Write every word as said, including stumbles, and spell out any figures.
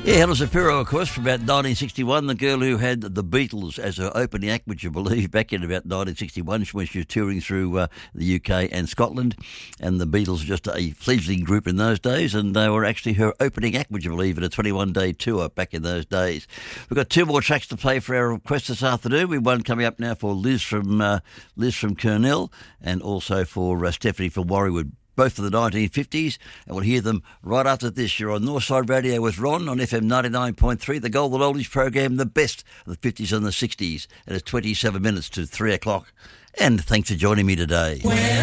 Yeah, Helen Shapiro, of course, from about nineteen sixty-one, the girl who had the Beatles as her opening act, would you believe, back in about nineteen sixty-one when she was touring through uh, the U K and Scotland. And the Beatles were just a fledgling group in those days, and they were actually her opening act, would you believe, in a twenty-one day tour back in those days. We've got two more tracks to play for our request this afternoon. We've one coming up now for Liz from uh, Liz from Kurnell, and also for uh, Stephanie from Warriewood, both for the nineteen fifties, and we'll hear them right after this. You're on Northside Radio with Ron on F M ninety-nine point three, the Golden Oldies program, the best of the fifties and the sixties, and it's twenty-seven minutes to three o'clock. And thanks for joining me today. Well,